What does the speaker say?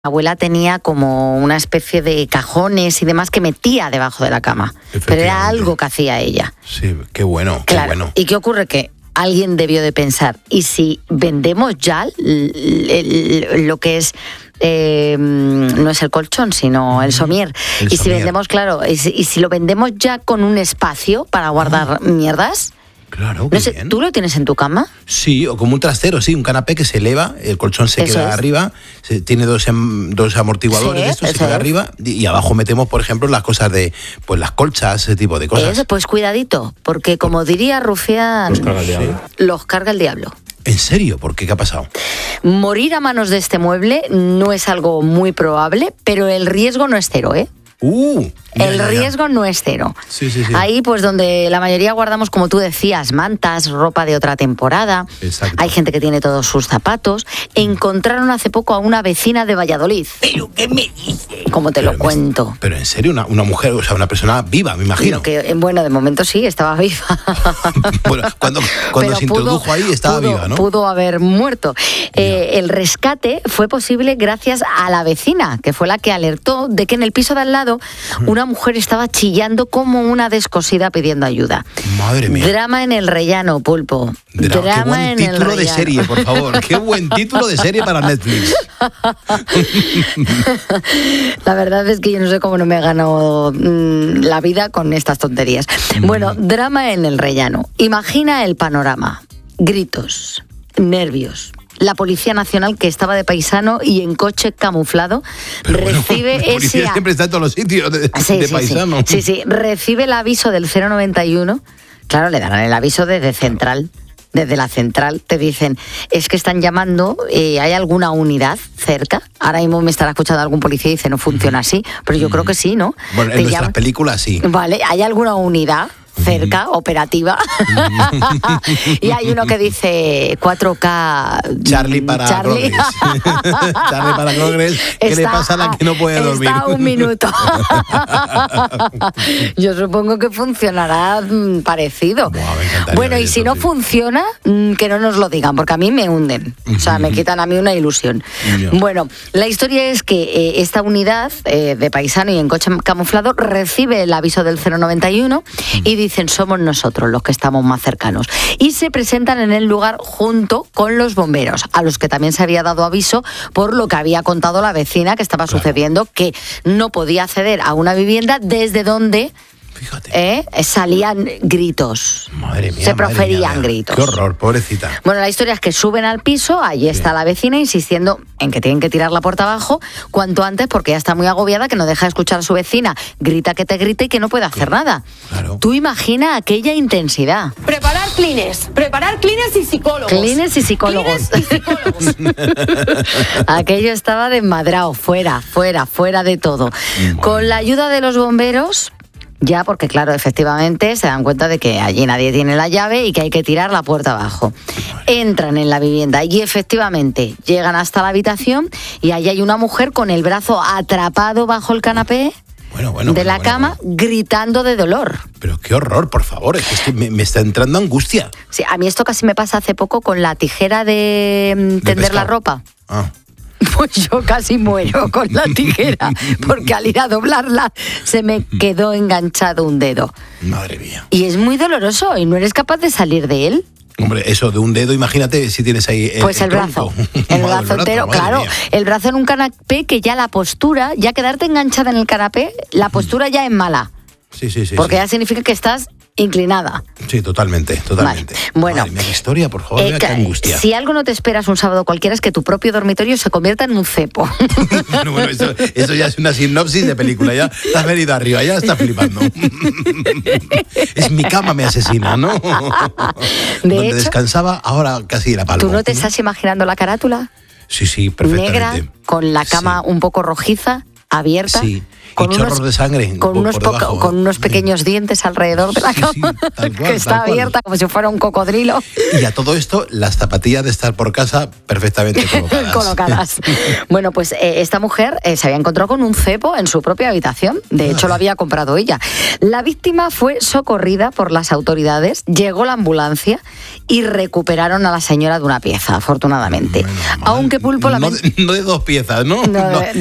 abuela tenía como una especie de cajones y demás que metía debajo de la cama. Pero era algo que hacía ella. Sí, qué bueno, claro. Qué bueno. ¿Y qué ocurre? Que alguien debió de pensar, ¿y si vendemos ya lo que es... no es el colchón, sino el somier. Y si vendemos, claro, y si lo vendemos ya con un espacio para guardar mierdas... Claro, no sé, ¿tú lo tienes en tu cama? Sí, o como un trastero, sí, un canapé que se eleva, el colchón se queda arriba, tiene dos amortiguadores, esto se queda arriba, y abajo metemos, por ejemplo, las cosas de, pues las colchas, ese tipo de cosas. Eso, pues cuidadito, porque como diría Rufián, los carga el diablo. ¿En serio? ¿Por qué? ¿Qué ha pasado? Morir a manos de este mueble no es algo muy probable, pero el riesgo no es cero, ¿eh? El riesgo no es cero. Sí. Ahí, pues donde la mayoría guardamos, como tú decías, mantas, ropa de otra temporada. Exacto. Hay gente que tiene todos sus zapatos. Encontraron hace poco a una vecina de Valladolid. ¿Pero qué me dices? ¿Cómo te lo cuento? Pero en serio, una mujer, o sea, una persona viva, me imagino. Bueno, de momento sí, estaba viva. Bueno, cuando se introdujo ahí estaba viva, ¿no? Pudo haber muerto. El rescate fue posible gracias a la vecina, que fue la que alertó de que en el piso de al lado una mujer estaba chillando como una descosida pidiendo ayuda. Madre mía. Drama en el rellano, Pulpo. Drama qué buen título de serie, por favor. Qué buen título de serie para Netflix. La verdad es que yo no sé cómo no me he ganado la vida con estas tonterías. Bueno, drama en el rellano. Imagina el panorama. Gritos, nervios. La Policía Nacional, que estaba de paisano y en coche camuflado, recibe la policía siempre está en todos los sitios de paisano. Sí, recibe el aviso del 091. Claro, le darán el aviso desde Central. Desde la central te dicen, es que están llamando, ¿hay alguna unidad cerca? Ahora mismo me estará escuchando algún policía y dice, no funciona así, pero yo creo que sí, ¿no? Bueno, en nuestras películas sí. Vale, ¿hay alguna unidad cerca, operativa? Y hay uno que dice 4K... Charlie para Progress. Charlie para Progress. ¿Qué le pasa a la que no puede dormir? Está un minuto. Yo supongo que funcionará parecido. Bueno, y si no funciona, que no nos lo digan, porque a mí me hunden. O sea, me quitan a mí una ilusión. Bueno, la historia es que esta unidad de paisano y en coche camuflado recibe el aviso del 091 y dicen, somos nosotros los que estamos más cercanos. Y se presentan en el lugar junto con los bomberos, a los que también se había dado aviso por lo que había contado la vecina que estaba sucediendo, que no podía acceder a una vivienda desde donde... Fíjate. Salían gritos. Madre mía. Se proferían gritos. Qué horror, pobrecita. Bueno, la historia es que suben al piso, allí está la vecina insistiendo en que tienen que tirar la puerta abajo cuanto antes porque ya está muy agobiada, que no deja de escuchar a su vecina, grita que te grite y que no puede hacer nada. Claro. Tú imagina aquella intensidad. Preparar clines y psicólogos. Clines y psicólogos. Aquello estaba desmadrado, fuera de todo. Con la ayuda de los bomberos... Ya, porque claro, efectivamente se dan cuenta de que allí nadie tiene la llave y que hay que tirar la puerta abajo. Entran en la vivienda y efectivamente llegan hasta la habitación y allí hay una mujer con el brazo atrapado bajo el canapé de la cama, gritando de dolor. Pero qué horror, por favor, es que me está entrando angustia. Sí, a mí esto casi me pasa hace poco con la tijera de tender la ropa. Pues yo casi muero con la tijera, porque al ir a doblarla se me quedó enganchado un dedo. Madre mía. Y es muy doloroso y no eres capaz de salir de él. Hombre, eso de un dedo, imagínate si tienes ahí el brazo. El brazo entero, claro. Mía. El brazo en un canapé que ya la postura, ya quedarte enganchada en el canapé, la postura ya es mala. Sí. Porque ya significa que estás inclinada. Sí, totalmente. Vale. Bueno, madre mía, qué historia, por favor, qué angustia. Si algo no te esperas un sábado cualquiera es que tu propio dormitorio se convierta en un cepo. Bueno, eso ya es una sinopsis de película, ya te has venido arriba, ya estás flipando. Es mi cama me asesina, ¿no? Donde hecho, descansaba, ahora casi la palmo. ¿Tú no te estás imaginando la carátula? Sí, perfectamente. Negra, con la cama un poco rojiza, abierta. Sí. con chorros de sangre con unos pequeños dientes alrededor de la cama, tal cual, que está abierta como si fuera un cocodrilo. Y a todo esto, las zapatillas de estar por casa perfectamente colocadas. Bueno, pues esta mujer se había encontrado con un cepo en su propia habitación. De hecho, lo había comprado ella. La víctima fue socorrida por las autoridades, llegó la ambulancia y recuperaron a la señora de una pieza, afortunadamente. Bueno, aunque Pulpo... No de 2 piezas, ¿no?